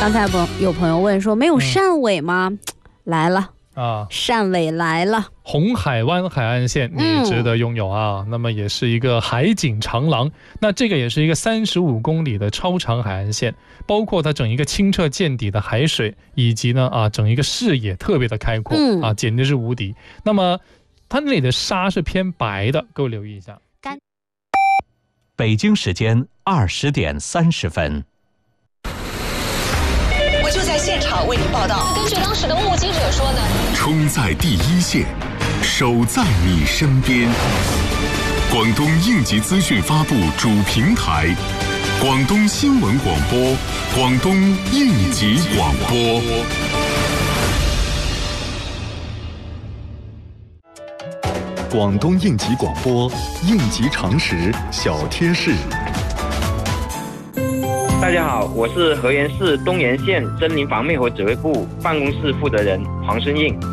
刚才有朋友问说没有汕尾吗？来了啊， 汕尾来了。 红海湾海岸线你值得拥有啊，那么也是一个海景长廊，那这个也是一个35公里的超长海岸线，包括它整一个清澈见底的海水，以及呢整一个视野特别的开阔啊，简直是无敌。那么它那里的沙是偏白的，各位留意一下。 北京时间20点30分。 我就在现场为您报道。 根据当时的目击者说呢， 冲在第一线，守在你身边。广东应急资讯发布主平台，广东新闻广播，广东应急广播。 广东应急广播，应急常识小贴士。 大家好，我是河源市东源县森林防灭火指挥部办公室负责人黄顺应。